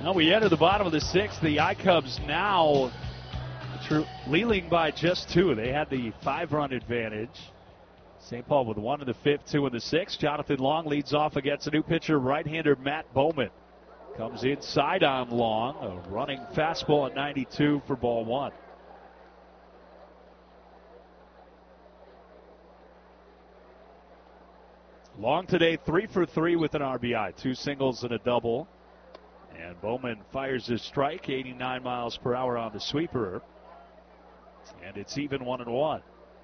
Well, we enter the bottom of the sixth. The I-Cubs now leading by just 2. They had the 5-run advantage. St. Paul with 1 in the 5th, 2 in the 6th. Jonathan Long leads off against a new pitcher, right-hander Matt Bowman. Comes inside on Long, a running fastball at 92 for ball 1. Long today, 3 for 3 with an RBI, 2 singles and a double. And Bowman fires his strike, 89 miles per hour on the sweeper. And it's even 1-1.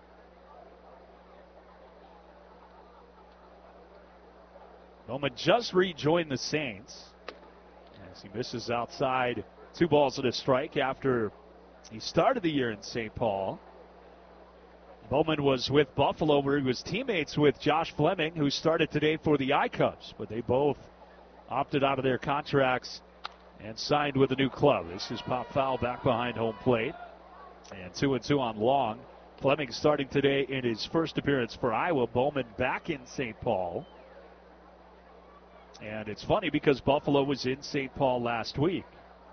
Bowman just rejoined the Saints as he misses outside 2 balls and a strike after he started the year in St. Paul. Bowman was with Buffalo where he was teammates with Josh Fleming, who started today for the I-Cubs, but they both opted out of their contracts and signed with a new club. This is pop foul back behind home plate. And 2-2 on Long. Fleming starting today in his first appearance for Iowa. Bowman back in St. Paul. And it's funny because Buffalo was in St. Paul last week.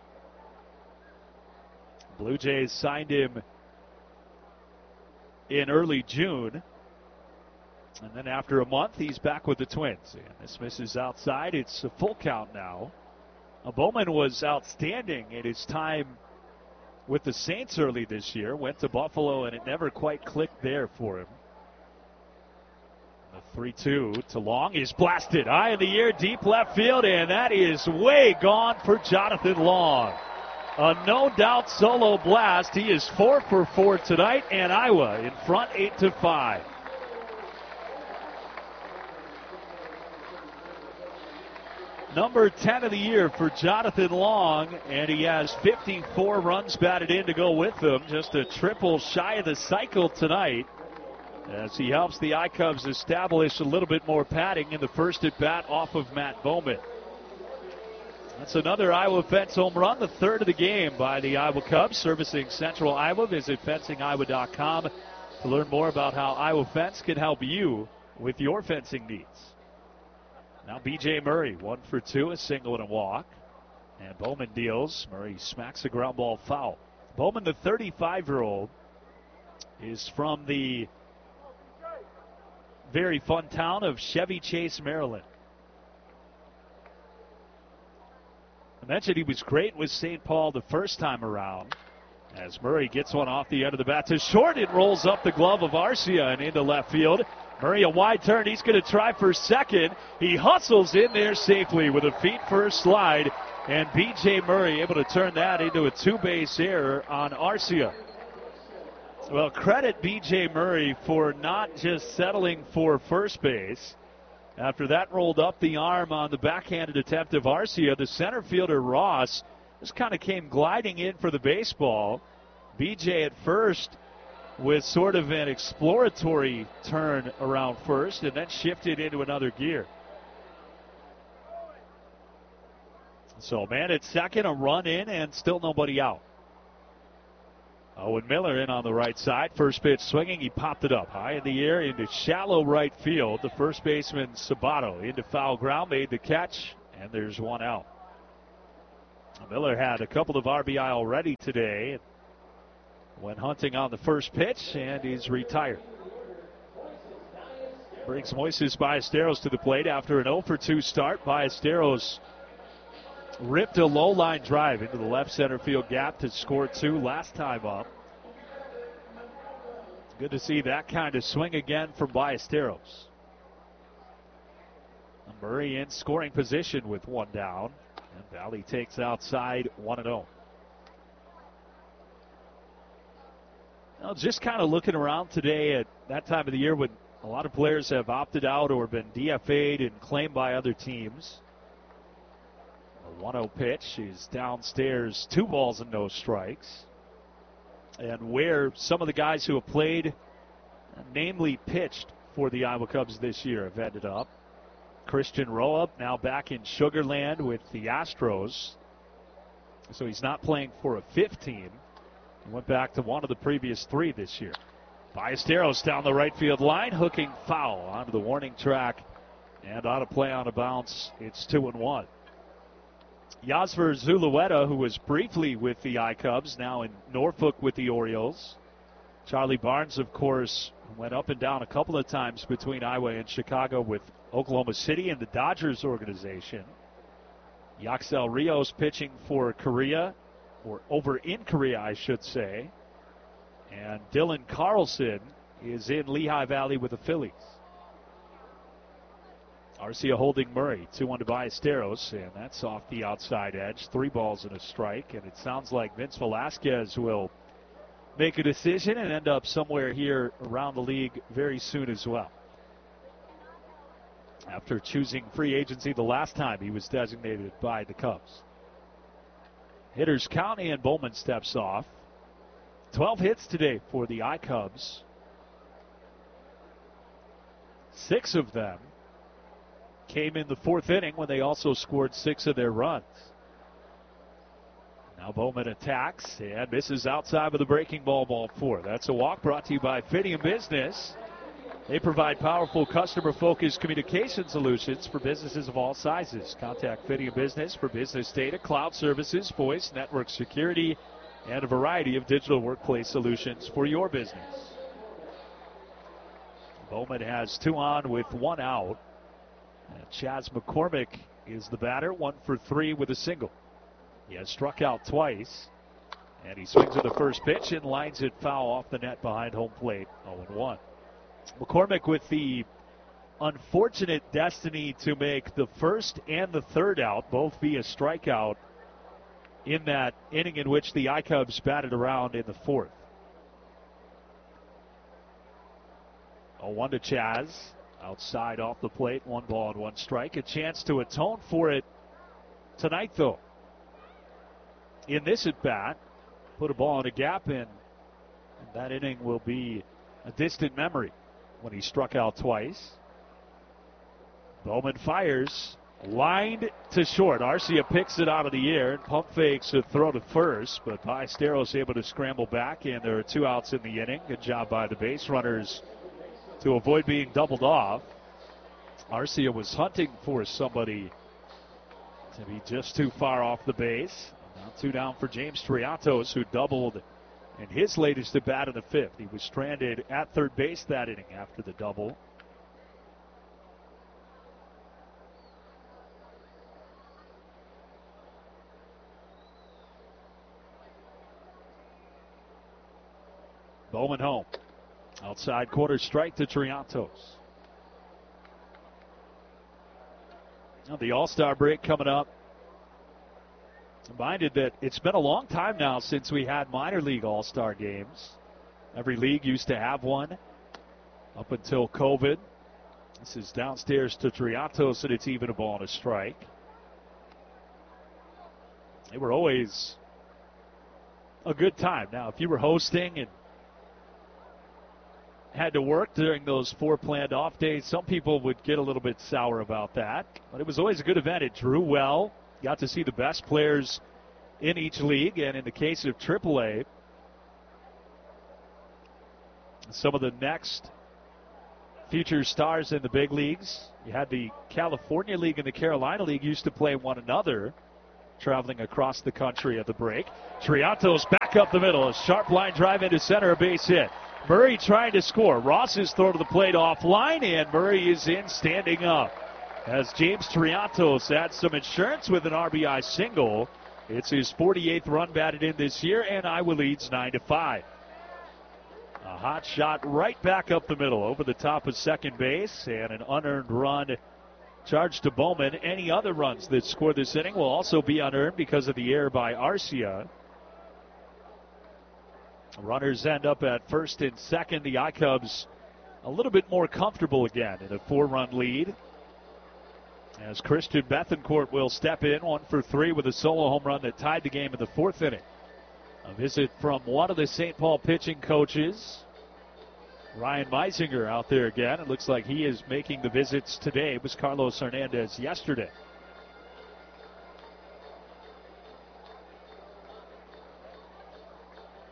Blue Jays signed him in early June. And then after a month, he's back with the Twins. And this misses outside. It's a full count now. Bowman was outstanding in his time with the Saints early this year. Went to Buffalo, and it never quite clicked there for him. The 3-2 to Long is blasted high in the air, deep left field, and that is way gone for Jonathan Long. A no-doubt solo blast. He is 4 for 4 tonight, and Iowa in front 8-5. Number 10 of the year for Jonathan Long, and he has 54 runs batted in to go with them. Just a triple shy of the cycle tonight as he helps the I-Cubs establish a little bit more padding in the first at bat off of Matt Bowman. That's another Iowa Fence home run, the 3rd of the game by the Iowa Cubs, servicing Central Iowa. Visit fencingiowa.com to learn more about how Iowa Fence can help you with your fencing needs. Now B.J. Murray, 1 for 2, a single and a walk. And Bowman deals. Murray smacks a ground ball foul. Bowman, the 35-year-old, is from the very fun town of Chevy Chase, Maryland. I mentioned he was great with St. Paul the first time around. As Murray gets one off the end of the bat to short, it rolls up the glove of Arcia and into left field. Murray a wide turn. He's going to try for second. He hustles in there safely with a feet first slide. And B.J. Murray able to turn that into a 2-base error on Arcia. Well, credit B.J. Murray for not just settling for first base. After that rolled up the arm on the backhanded attempt of Arcia, the center fielder Ross just kind of came gliding in for the baseball. B.J. at first with sort of an exploratory turn around first and then shifted into another gear. So man at second, a run in, and still nobody out. Owen Miller in on the right side. First pitch swinging. He popped it up high in the air into shallow right field. The first baseman Sabato into foul ground, made the catch, and there's one out. Miller had a couple of RBI already today. Went hunting on the first pitch, and he's retired. Brings Moises Ballesteros to the plate after an 0 for 2 start. Ballesteros ripped a low line drive into the left center field gap to score 2 last time up. Good to see that kind of swing again from Ballesteros. Murray in scoring position with 1 down. And Valley takes outside 1-0. Now, just kind of looking around today at that time of the year when a lot of players have opted out or been DFA'd and claimed by other teams. A 1-0 pitch is downstairs, 2 balls and no strikes. And where some of the guys who have played, namely pitched for the Iowa Cubs this year, have ended up. Christian Roa now back in Sugar Land with the Astros. So he's not playing for a 5th team. He went back to one of the previous 3 this year. Ballesteros down the right field line, hooking foul onto the warning track and out of play on a bounce. It's 2-1. Yasver Zulueta, who was briefly with the I-Cubs, now in Norfolk with the Orioles. Charlie Barnes, of course, went up and down a couple of times between Iowa and Chicago with Oklahoma City and the Dodgers organization. Yaxel Rios pitching for Korea, or over in Korea, I should say. And Dylan Carlson is in Lehigh Valley with the Phillies. Arcia holding Murray, 2-1 to Ballesteros, and that's off the outside edge. 3 balls and a strike, and it sounds like Vince Velasquez will make a decision and end up somewhere here around the league very soon as well. After choosing free agency the last time he was designated by the Cubs. Hitters count, and Bowman steps off. 12 hits today for the I-Cubs. 6 of them came in the 4th inning when they also scored 6 of their runs. Now Bowman attacks and misses outside with a breaking ball, ball 4. That's a walk, brought to you by Fidium Business. They provide powerful customer-focused communication solutions for businesses of all sizes. Contact Fidium Business for business data, cloud services, voice, network security, and a variety of digital workplace solutions for your business. Bowman has 2 on with 1 out. And Chas McCormick is the batter, 1 for 3 with a single. He has struck out twice, and he swings at the first pitch and lines it foul off the net behind home plate, 0-1. McCormick with the unfortunate destiny to make the first and the third out both via strikeout in that inning in which the I-Cubs batted around in the 4th. 0-1 to Chas. Outside off the plate, 1 ball and 1 strike. A chance to atone for it tonight, though. In this at-bat, put a ball in a gap in, and that inning will be a distant memory when he struck out twice. Bowman fires, lined to short. Arcia picks it out of the air and pump fakes a throw to first, but Ballesteros able to scramble back, and there are 2 outs in the inning. Good job by the base runners to avoid being doubled off. Arcia was hunting for somebody to be just too far off the base. Now 2 down for James Triantos, who doubled in his latest at bat in the 5th. He was stranded at third base that inning after the double. Bowman home. Outside quarter strike to Triantos. Now the All-Star break coming up. Reminded that it's been a long time now since we had minor league All-Star games. Every league used to have one up until COVID. This is downstairs to Triantos, and it's even a ball and a strike. They were always a good time. Now, if you were hosting and had to work during those 4 planned off days, some people would get a little bit sour about that. But it was always a good event. It drew well. Got to see the best players in each league. And in the case of AAA, some of the next future stars in the big leagues. You had the California League and the Carolina League used to play one another, traveling across the country at the break. Triantos back up the middle. A sharp line drive into center, a base hit. Murray trying to score. Ross's throw to the plate offline, and Murray is in standing up. As James Triantos adds some insurance with an RBI single. It's his 48th run batted in this year, and Iowa leads 9-5. A hot shot right back up the middle over the top of second base, and an unearned run charged to Bowman. Any other runs that score this inning will also be unearned because of the error by Arcia. Runners end up at first and second. The I-Cubs a little bit more comfortable again in a 4-run lead, as Christian Bethancourt will step in 1 for 3 with a solo home run that tied the game in the 4th inning. A visit from one of the St. Paul pitching coaches, Ryan Meisinger, out there again. It looks like he is making the visits today. It was Carlos Hernandez yesterday.